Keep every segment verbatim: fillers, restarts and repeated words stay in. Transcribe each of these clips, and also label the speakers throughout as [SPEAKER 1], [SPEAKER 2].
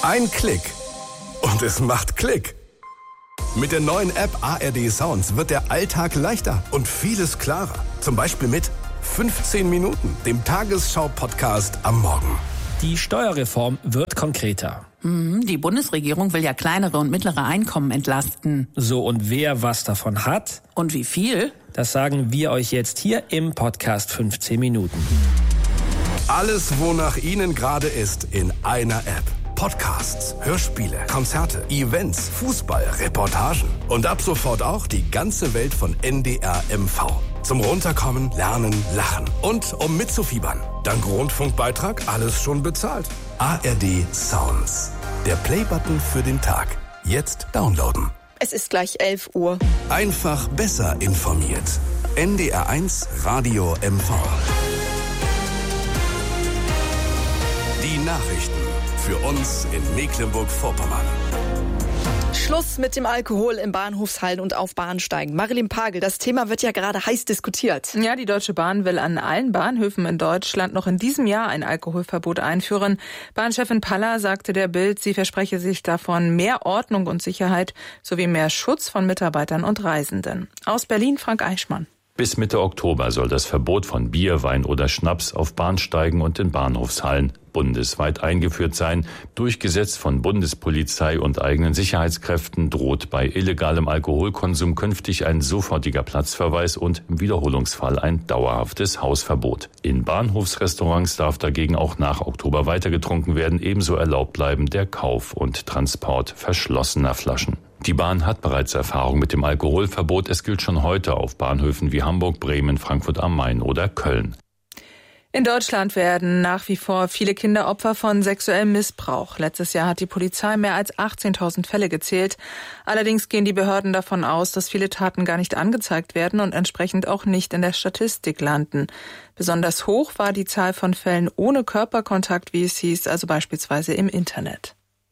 [SPEAKER 1] Ein Klick und es macht Klick. Mit der neuen App A R D Sounds wird der Alltag leichter und vieles klarer. Zum Beispiel mit fünfzehn Minuten, dem Tagesschau-Podcast am Morgen.
[SPEAKER 2] Die Steuerreform wird konkreter.
[SPEAKER 3] Die Bundesregierung will ja kleinere und mittlere Einkommen entlasten.
[SPEAKER 2] So, und wer was davon hat?
[SPEAKER 3] Und wie viel?
[SPEAKER 2] Das sagen wir euch jetzt hier im Podcast fünfzehn Minuten.
[SPEAKER 1] Alles, wonach Ihnen gerade ist, in einer App. Podcasts, Hörspiele, Konzerte, Events, Fußball, Reportagen und ab sofort auch die ganze Welt von N D R M V. Zum Runterkommen, Lernen, Lachen und um mitzufiebern. Dank Rundfunkbeitrag alles schon bezahlt. A R D Sounds. Der Playbutton für den Tag. Jetzt downloaden.
[SPEAKER 4] Es ist gleich elf Uhr.
[SPEAKER 1] Einfach besser informiert. N D R eins Radio M V. Die Nachrichten für uns in Mecklenburg-Vorpommern.
[SPEAKER 4] Schluss mit dem Alkohol in Bahnhofshallen und auf Bahnsteigen. Marilyn Pagel, das Thema wird ja gerade heiß diskutiert.
[SPEAKER 5] Ja, die Deutsche Bahn will an allen Bahnhöfen in Deutschland noch in diesem Jahr ein Alkoholverbot einführen. Bahnchefin Paller sagte der Bild, sie verspreche sich davon mehr Ordnung und Sicherheit sowie mehr Schutz von Mitarbeitern und Reisenden. Aus Berlin, Frank Eichmann.
[SPEAKER 6] Bis Mitte Oktober soll das Verbot von Bier, Wein oder Schnaps auf Bahnsteigen und in Bahnhofshallen bundesweit eingeführt sein. Durchgesetzt von Bundespolizei und eigenen Sicherheitskräften droht bei illegalem Alkoholkonsum künftig ein sofortiger Platzverweis und im Wiederholungsfall ein dauerhaftes Hausverbot. In Bahnhofsrestaurants darf dagegen auch nach Oktober weiter getrunken werden. Ebenso erlaubt bleiben der Kauf und Transport verschlossener Flaschen. Die Bahn hat bereits Erfahrung mit dem Alkoholverbot. Es gilt schon heute auf Bahnhöfen wie Hamburg, Bremen, Frankfurt am Main oder Köln.
[SPEAKER 5] In Deutschland werden nach wie vor viele Kinder Opfer von sexuellem Missbrauch. Letztes Jahr hat die Polizei mehr als achtzehntausend Fälle gezählt. Allerdings gehen die Behörden davon aus, dass viele Taten gar nicht angezeigt werden und entsprechend auch nicht in der Statistik landen. Besonders hoch war die Zahl von Fällen ohne Körperkontakt, wie es hieß, also beispielsweise im Internet.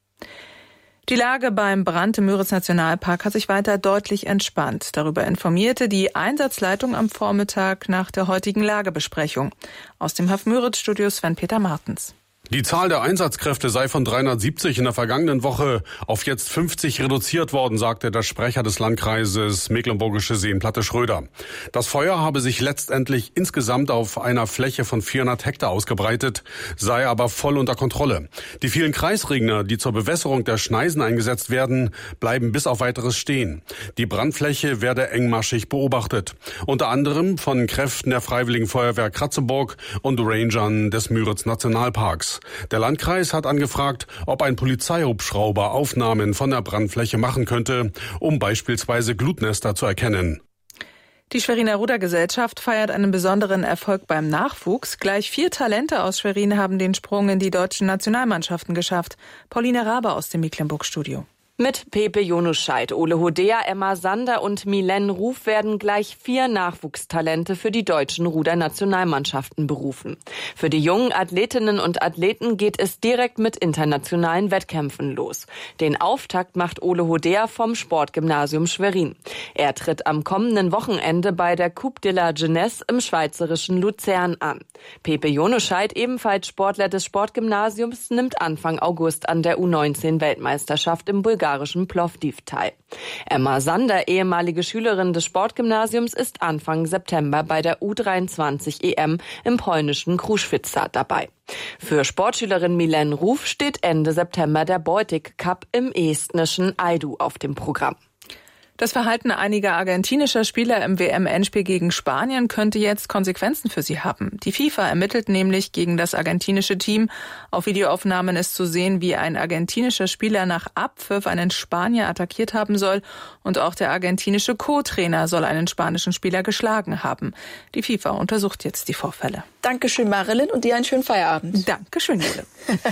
[SPEAKER 5] Die Lage beim Brand im Müritz-Nationalpark hat sich weiter deutlich entspannt. Darüber informierte die Einsatzleitung am Vormittag nach der heutigen Lagebesprechung. Aus dem H A F Müritz-Studio Sven-Peter Martens.
[SPEAKER 7] Die Zahl der Einsatzkräfte sei von dreihundertsiebzig in der vergangenen Woche auf jetzt fünfzig reduziert worden, sagte der Sprecher des Landkreises Mecklenburgische Seenplatte Schröder. Das Feuer habe sich letztendlich insgesamt auf einer Fläche von vierhundert Hektar ausgebreitet, sei aber voll unter Kontrolle. Die vielen Kreisregner, die zur Bewässerung der Schneisen eingesetzt werden, bleiben bis auf Weiteres stehen. Die Brandfläche werde engmaschig beobachtet. Unter anderem von Kräften der Freiwilligen Feuerwehr Kratzeburg und Rangern des Müritz-Nationalparks. Der Landkreis hat angefragt, ob ein Polizeihubschrauber Aufnahmen von der Brandfläche machen könnte, um beispielsweise Glutnester zu erkennen.
[SPEAKER 5] Die Schweriner Rudergesellschaft feiert einen besonderen Erfolg beim Nachwuchs. Gleich vier Talente aus Schwerin haben den Sprung in die deutschen Nationalmannschaften geschafft. Pauline Raber aus dem Mecklenburg-Studio.
[SPEAKER 8] Mit Pepe Jonuscheid, Ole Hodea, Emma Sander und Milène Ruf werden gleich vier Nachwuchstalente für die deutschen Rudernationalmannschaften berufen. Für die jungen Athletinnen und Athleten geht es direkt mit internationalen Wettkämpfen los. Den Auftakt macht Ole Hodea vom Sportgymnasium Schwerin. Er tritt am kommenden Wochenende bei der Coupe de la Jeunesse im schweizerischen Luzern an. Pepe Jonuscheid, ebenfalls Sportler des Sportgymnasiums, nimmt Anfang August an der U neunzehn Weltmeisterschaft im Bulgarischen Plovdiv teil. Emma Sander, ehemalige Schülerin des Sportgymnasiums, ist Anfang September bei der U dreiundzwanzig E M im polnischen Kruszwica dabei. Für Sportschülerin Milène Ruf steht Ende September der Baltic Cup im estnischen Aidu auf dem Programm.
[SPEAKER 5] Das Verhalten einiger argentinischer Spieler im W M-Endspiel gegen Spanien könnte jetzt Konsequenzen für sie haben. Die FIFA ermittelt nämlich gegen das argentinische Team. Auf Videoaufnahmen ist zu sehen, wie ein argentinischer Spieler nach Abpfiff einen Spanier attackiert haben soll. Und auch der argentinische Co-Trainer soll einen spanischen Spieler geschlagen haben. Die FIFA untersucht jetzt die Vorfälle.
[SPEAKER 4] Dankeschön, Marilyn, und dir einen schönen Feierabend.
[SPEAKER 5] Dankeschön, Jule.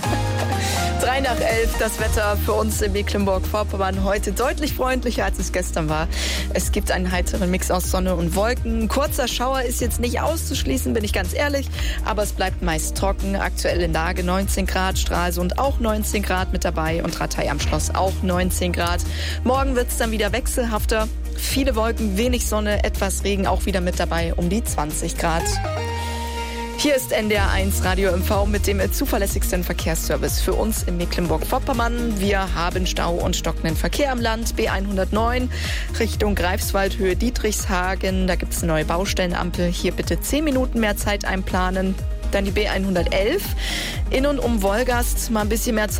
[SPEAKER 4] Drei nach elf, das Wetter für uns in Mecklenburg-Vorpommern heute deutlich freundlicher, als es gestern war. Es gibt einen heiteren Mix aus Sonne und Wolken. Ein kurzer Schauer ist jetzt nicht auszuschließen, bin ich ganz ehrlich. Aber es bleibt meist trocken. Aktuell in Lage neunzehn Grad, Stralsund auch neunzehn Grad mit dabei und Ratei am Schloss auch neunzehn Grad. Morgen wird es dann wieder wechselhafter. Viele Wolken, wenig Sonne, etwas Regen auch wieder mit dabei, um die zwanzig Grad. Hier ist N D R eins Radio M V mit dem zuverlässigsten Verkehrsservice für uns in Mecklenburg-Vorpommern. Wir haben Stau und stockenden Verkehr am Land. B hundertneun Richtung Greifswald, Höhe Dietrichshagen. Da gibt es eine neue Baustellenampel. Hier bitte zehn Minuten mehr Zeit einplanen. Dann die B hundertelf in und um Wolgast. Mal ein bisschen mehr Zeit.